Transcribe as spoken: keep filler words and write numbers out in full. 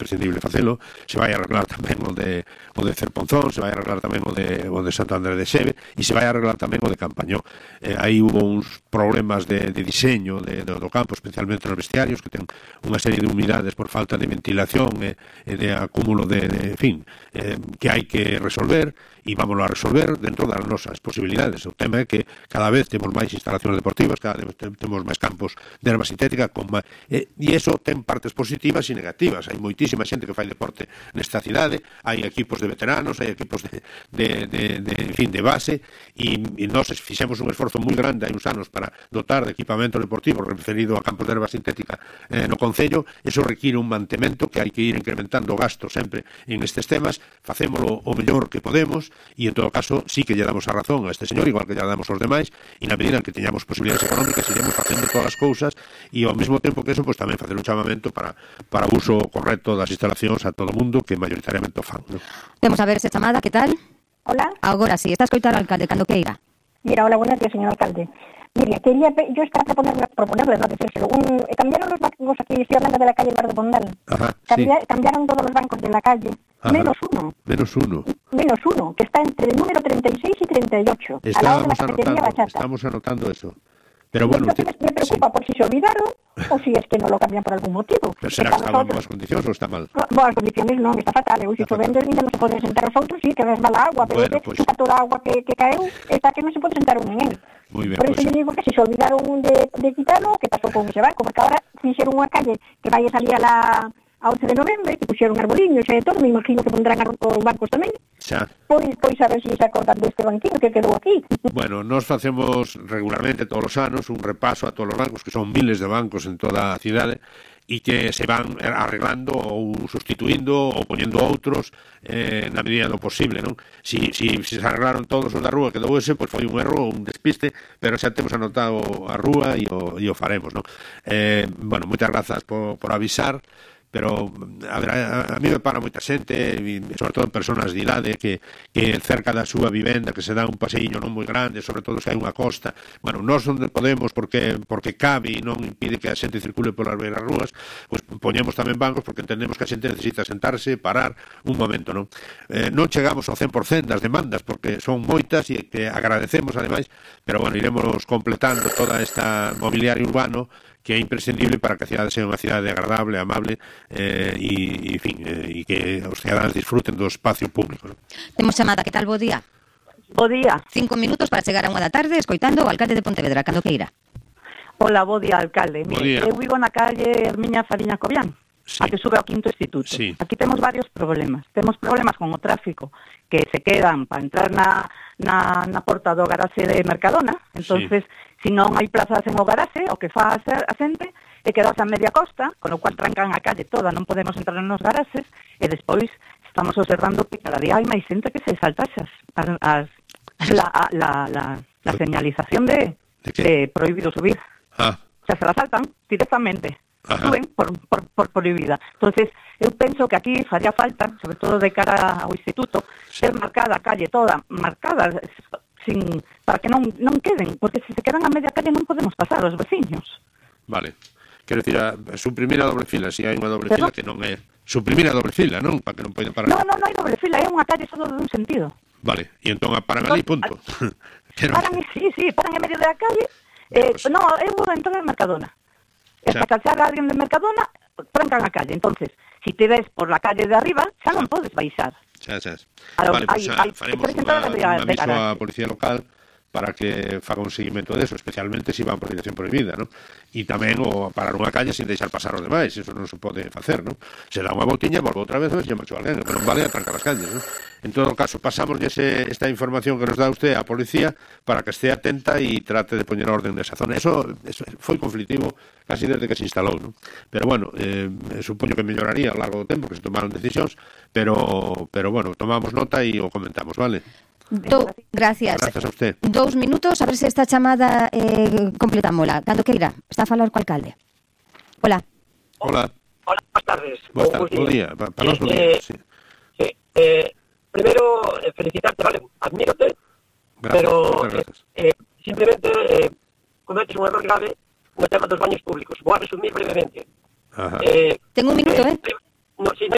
imprescindible facelo. Se vai arreglar tamén o de o de Cerponzón, se vai arreglar tamén o de o de Santo Andrés de Xeve e se vai arreglar tamén o de Campañó. Eh, aí hubo uns problemas de, de diseño de, de, do campo, especialmente nos vestiarios, que ten unha serie de humidades por falta de ventilación e, e de acúmulo de, de en fin, eh, que hai que resolver, e vámoslo a resolver dentro das nosas posibilidades. O tema é que cada vez temos máis instalacións deportivas, cada vez temos máis campos de erva sintética, con máis, e, e iso ten partes positivas e negativas. Hai moitísima xente que fai deporte nesta cidade, hai equipos de veteranos, hai equipos de, de, de, de, en fin, de base, e, e nós fixemos un esforzo moi grande hai uns anos para dotar de equipamento deportivo referido a campos de erva sintética eh, no Concello. Eso require un mantemento que hai que ir incrementando o gasto sempre en estes temas, facémolo o mellor que podemos, e en todo caso sí que lle damos a razón a este señor, igual que lle damos aos demais, e na medida en que teñamos posibilidades económicas iremos facendo todas as cousas, e ao mesmo tempo que eso, pues, tamén facer un chamamento para, para o uso correcto das instalacións a todo o mundo que maioritariamente o fan, ¿no? Temos a ver esa chamada, que tal? Hola. Agora sí, está a escoitar o alcalde, cando queira. Mira, hola, buenos días, señor alcalde. Mire, quería yo estaba proponerle, proponerle no decírselo, un, cambiaron los bancos aquí, estoy hablando de la calle Eduardo Bondal. Ajá, Cambia, sí. Cambiaron todos los bancos de la calle, Ajá. menos uno. Menos uno. Menos uno, que está entre el número treinta y seis y treinta y ocho. Estábamos, a la hora de la cafetería anotando, Bachata. estamos anotando eso. Pero bueno, Entonces usted, me preocupa sí. por si se olvidaron o si es que no lo cambian por algún motivo. Pero será que estaba en boas condicións ou está mal? Boas condiciones non, está fatal. Eu, se Está cho vendes, non se poden sentar os outros, sí, que resbala agua, pero bueno, que, pues, está toda a agua que, que caeu, está que non se pode sentar un en él. Muy bien, por eso pues, yo digo que si se olvidaron de, de quitarlo, que pasó con ese banco, porque ahora fixeron unha calle que vai a salir a la a once de novembro, que puxeron arboliños e todo, me imagino que pondrán os bancos tamén. Xa. Pois, pois a ver se se acordan deste banquinho que quedou aquí. Bueno, nos facemos regularmente todos os anos un repaso a todos os bancos, que son miles de bancos en toda a cidade, e que se van arreglando ou sustituindo ou poñendo outros eh, na medida do posible, non? Si, si, si se arreglaron todos os da rúa que dou ese, pois foi un erro, un despiste, pero xa temos anotado a rúa e o, e o faremos, non? Eh, bueno, moitas grazas por, por avisar, pero a ver, a, a mí me para moita xente, e sobre todo persoas de idade que, que cerca da súa vivenda, que se dá un paseíño non moi grande, sobre todo se hai unha costa, bueno, nós onde podemos, porque porque cabe e non impide que a xente circule polas beiras rúas, pois poñemos tamén bancos, porque entendemos que a xente necesita sentarse, parar un momento, non? Eh, non chegamos ao cen por cento das demandas, porque son moitas e que agradecemos ademais, pero bueno, iremos completando toda esta mobiliario urbano que é imprescindible para que a cidade sea unha cidade agradable, amable eh, e, en fin, eh, e que os cidadáns disfruten do espacio público, ¿no? Temos chamada, que tal, bo día? Bo día. Cinco minutos para chegar a unha da tarde escoitando o alcalde de Pontevedra, cando queira. Hola, bo día, alcalde. Bo Mire, día. eu vivo na calle Herminia Fariña Cobián, sí. a que sube ao quinto instituto. Sí. Aquí temos varios problemas. Temos problemas con o tráfico, que se quedan para entrar na, na, na porta do garaxe de Mercadona. Entonces, sí. si non hai plazas en o garaxe, o que fa a, ser, a xente é quedarse a media costa, con o cual trancan a calle toda, non podemos entrar nos garaxes, e despois estamos observando que cada día hai máis xente que se salta as, as, as, la, la, la, la señalización de, de, de prohibido subir. Ah. O sea, se la saltan directamente. Ajá. Suben por, por, por prohibida. Entonces, eu penso que aquí faría falta, sobre todo de cara ao instituto, sí. ter marcada a calle toda, marcada, sin, para que non, non queden, porque se se quedan a media calle non podemos pasar os veciños. Vale. Quero dicir, a suprimir a doble fila, se si hai unha doble Pero? fila que non é... Suprimir a doble fila, non? Para que non poden parar. No, no, non hai doble fila, é unha calle só de un sentido. Vale, e entón a paran ali, punto. Pero... Paran, sí, sí, paran en medio da calle. Eh, pues... No, eu vou entrar en Mercadona. Esta calzada alguén de Mercadona, trancan a calle. Entonces, si te ves por la calle de arriba, xa non podes baixar. Xa, xa. Claro, Vale, pues hay, hay, faremos unha aviso á Policía Local para que faga un seguimento deso, especialmente se si van por dirección prohibida, ¿no? E tamén o parar unha calle sin deixar pasar os demais, eso non se pode facer, ¿no? Se dá unha voltiña, volve outra vez, se marchou alguén, pero non vale a trancar as calles, ¿no? En todo caso, pasamos ese, esta información que nos dá usted á policía para que esté atenta e trate de poñer orden nesa zona. Eso, eso foi conflictivo casi desde que se instalou, ¿no? Pero bueno, eh, supoño que melloraría ao largo do tempo, que se tomaron decisións, pero, pero bueno, tomamos nota e o comentamos, vale? Do, gracias. Gracias a usted. Dous minutos, a ver se esta chamada eh, completámola. Cando queira, está a falar co alcalde. Hola. Hola. Hola, buenas tardes. Boas tardes, bo día. Para pa nós, bo día. Sí. Sí. Eh, primero, eh, felicitarte, vale, admírote, gracias, pero gracias. Eh, simplemente eh, cometes un error grave no tema dos baños públicos. Vou a resumir brevemente. Eh, Ten un minuto, eh? eh no, sí,